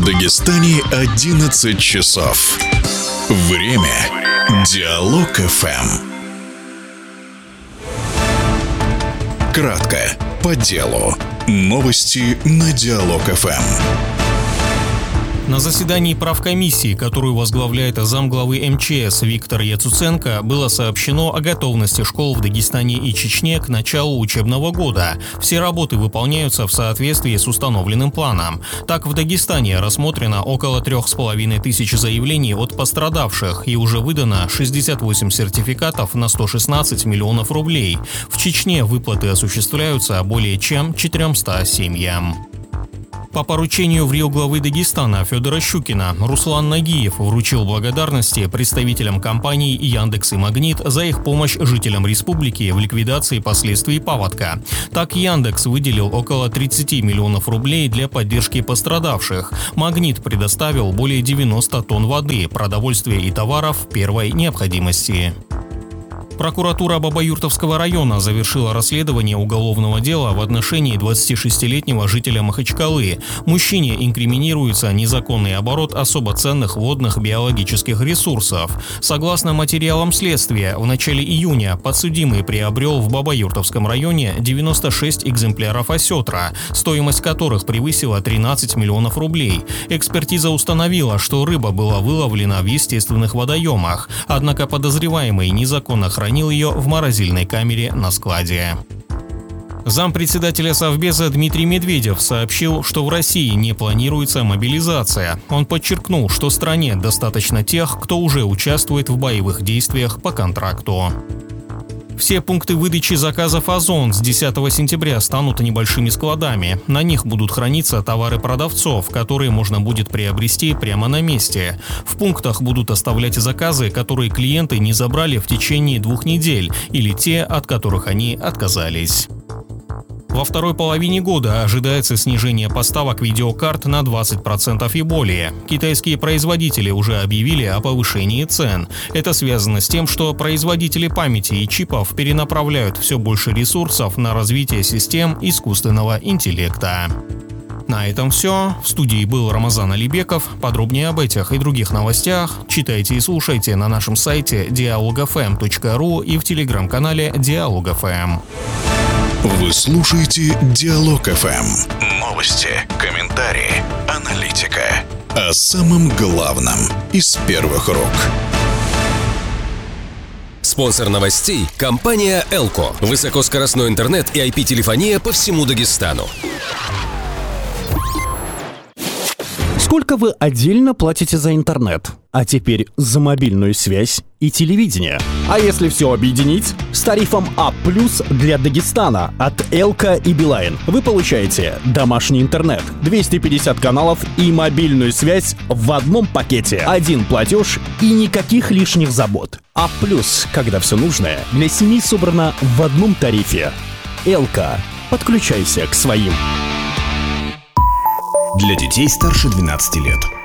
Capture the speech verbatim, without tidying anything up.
В Дагестане одиннадцать часов. Время Диалог эф эм. Кратко, по делу. Новости на Диалог эф эм. На заседании правкомиссии, которую возглавляет замглавы эм че эс Виктор Яцуценко, было сообщено о готовности школ в Дагестане и Чечне к началу учебного года. Все работы выполняются в соответствии с установленным планом. Так, в Дагестане рассмотрено около трех с половиной тысяч заявлений от пострадавших и уже выдано шестьдесят восемь сертификатов на сто шестнадцать миллионов рублей. В Чечне выплаты осуществляются более чем четырёмстам семьям. По поручению в Рио главы Дагестана Федора Щукина Руслан Нагиев вручил благодарности представителям компаний «Яндекс» и «Магнит» за их помощь жителям республики в ликвидации последствий паводка. Так, «Яндекс» выделил около тридцати миллионов рублей для поддержки пострадавших. «Магнит» предоставил более девяноста тонн воды, продовольствия и товаров первой необходимости. Прокуратура Бабаюртовского района завершила расследование уголовного дела в отношении двадцатишестилетнего жителя Махачкалы. Мужчине инкриминируется незаконный оборот особо ценных водных биологических ресурсов. Согласно материалам следствия, в начале июня подсудимый приобрел в Бабаюртовском районе девяносто шесть экземпляров осетра, стоимость которых превысила тринадцать миллионов рублей. Экспертиза установила, что рыба была выловлена в естественных водоемах, однако подозреваемый незаконно хранил хранил ее в морозильной камере на складе. Зампредседателя Совбеза Дмитрий Медведев сообщил, что в России не планируется мобилизация. Он подчеркнул, что стране достаточно тех, кто уже участвует в боевых действиях по контракту. Все пункты выдачи заказов «Озон» с десятого сентября станут небольшими складами. На них будут храниться товары продавцов, которые можно будет приобрести прямо на месте. В пунктах будут оставлять заказы, которые клиенты не забрали в течение двух недель, или те, от которых они отказались. Во второй половине года ожидается снижение поставок видеокарт на двадцать процентов и более. Китайские производители уже объявили о повышении цен. Это связано с тем, что производители памяти и чипов перенаправляют все больше ресурсов на развитие систем искусственного интеллекта. На этом все. В студии был Рамазан Алибеков. Подробнее об этих и других новостях читайте и слушайте на нашем сайте диалог эф эм точка ру и в телеграм-канале Диалог эф эм. Вы слушаете Диалог эф эм. Новости, комментарии, аналитика. О самом главном из первых рук. Спонсор новостей – компания «Элко». Высокоскоростной интернет и ай пи-телефония по всему Дагестану. Сколько вы отдельно платите за интернет? А теперь за мобильную связь и телевидение. А если все объединить? С тарифом А плюс для Дагестана от Элко и Билайн вы получаете домашний интернет, двести пятьдесят каналов и мобильную связь в одном пакете. Один платеж и никаких лишних забот. А плюс, когда все нужное для семьи собрано в одном тарифе. Элко. Подключайся к своим. Для детей старше двенадцати лет.